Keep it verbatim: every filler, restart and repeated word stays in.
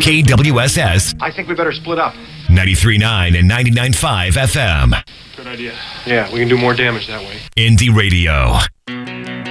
K W S S. I think we better split up. ninety-three point nine and ninety-nine point five F M. Good idea. Yeah, we can do more damage that way. Indie Radio.